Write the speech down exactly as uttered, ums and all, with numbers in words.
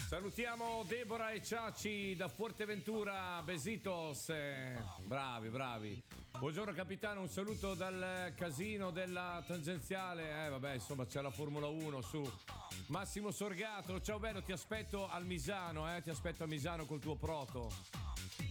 Salutiamo Deborah e Ciaci da Fuerteventura, besitos. Eh, bravi, bravi. Buongiorno capitano, un saluto dal casino della tangenziale. Eh vabbè, insomma c'è la Formula uno su. Massimo Sorgato, ciao bello, ti aspetto al Misano, eh, ti aspetto a Misano col tuo proto.